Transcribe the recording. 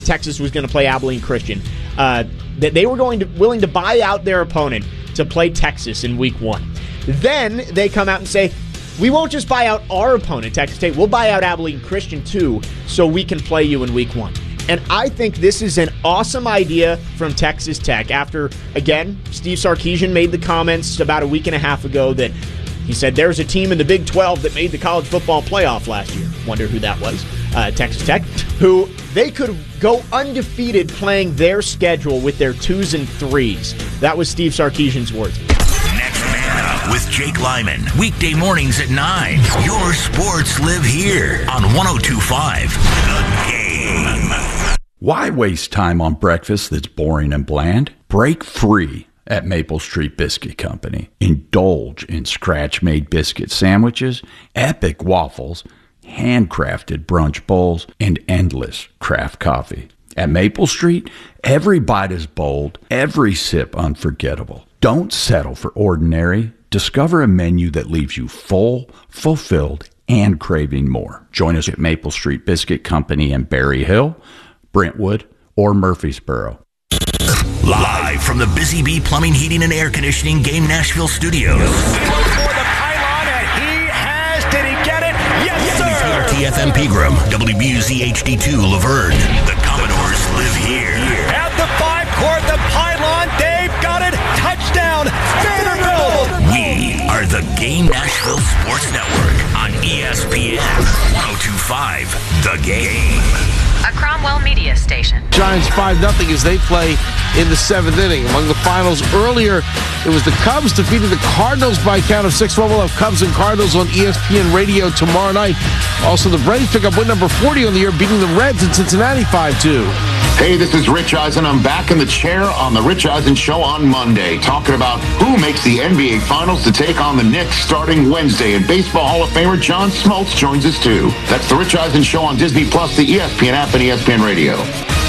Texas was going to play Abilene Christian, that they were willing to buy out their opponent to play Texas in week 1. Then they come out and say, we won't just buy out our opponent, Texas State. We'll buy out Abilene Christian too, so we can play you in week 1. And I think this is an awesome idea from Texas Tech after, again, Steve Sarkisian made the comments about a week and a half ago that he said there's a team in the Big 12 that made the college football playoff last year. Wonder who that was. Texas Tech, who they could go undefeated playing their schedule with their 2s and 3s. That was Steve Sarkisian's words. Next Man Up with Jake Lyman. Weekday mornings at 9. Your sports live here on 102.5 The Game. Why waste time on breakfast that's boring and bland? Break free at Maple Street Biscuit Company. Indulge in scratch-made biscuit sandwiches, epic waffles, handcrafted brunch bowls, and endless craft coffee. At Maple Street, every bite is bold, every sip unforgettable. Don't settle for ordinary. Discover a menu that leaves you full, fulfilled, and craving more. Join us at Maple Street Biscuit Company in Berry Hill, Brentwood, or Murfreesboro. Live from the Busy Bee Plumbing, Heating, and Air Conditioning Game Nashville Studios. For the pylon, and did he get it? Yes, sir! TFM Pegram, WBUZ HD2 Laverne. The Commodores live here. At the 5-court, the pylon, Dave got it. Touchdown, Vanderbilt! We are the Game Nashville Sports Network on ESPN 102.5 The Game. A Cromwell media station. Giants 5-0 as they play in the 7th inning. Among the finals earlier, it was the Cubs defeating the Cardinals by a count of 6-1. We'll have Cubs and Cardinals on ESPN Radio tomorrow night. Also, the Braves pick up win number 40 on the year, beating the Reds in Cincinnati 5-2. Hey, this is Rich Eisen. I'm back in the chair on the Rich Eisen Show on Monday, talking about who makes the NBA Finals to take on the Knicks starting Wednesday. And Baseball Hall of Famer John Smoltz joins us too. That's the Rich Eisen Show on Disney Plus, the ESPN app, and ESPN Radio.